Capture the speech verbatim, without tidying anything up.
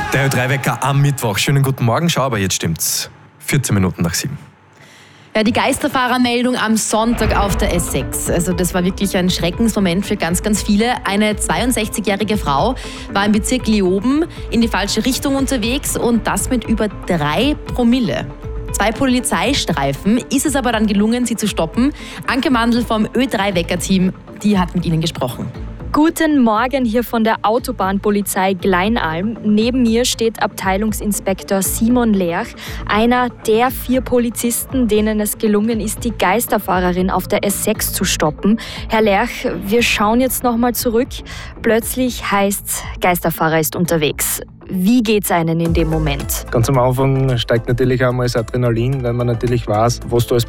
Der Ö drei Wecker am Mittwoch. Schönen guten Morgen, schau, aber jetzt stimmt's. vierzehn Minuten nach sieben. Ja, die Geisterfahrermeldung am Sonntag auf der S sechs. Also das war wirklich ein Schreckensmoment für ganz, ganz viele. Eine zweiundsechzigjährige Frau war im Bezirk Leoben in die falsche Richtung unterwegs und das mit über drei Promille. Zwei Polizeistreifen ist es aber dann gelungen, sie zu stoppen. Anke Mandl vom Ö drei Wecker-Team, die hat mit ihnen gesprochen. Guten Morgen hier von der Autobahnpolizei Gleinalm. Neben mir steht Abteilungsinspektor Simon Lerch, einer der vier Polizisten, denen es gelungen ist, die Geisterfahrerin auf der S sechs zu stoppen. Herr Lerch, wir schauen jetzt nochmal zurück. Plötzlich heißt's, Geisterfahrer ist unterwegs. Wie geht's einen in dem Moment? Ganz am Anfang steigt natürlich einmal das Adrenalin, weil man natürlich weiß, was da alles